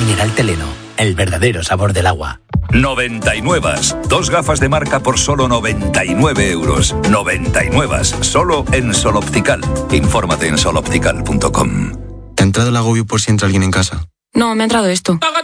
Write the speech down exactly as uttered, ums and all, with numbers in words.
mineral Teleno, el verdadero sabor del agua. noventa y nueve. Dos gafas de marca por solo noventa y nueve euros. noventa y nueve. Solo en Sol Optical. Infórmate en sol optical punto com. ¿Te ha entrado el agobio por si entra alguien en casa? No, me ha entrado esto.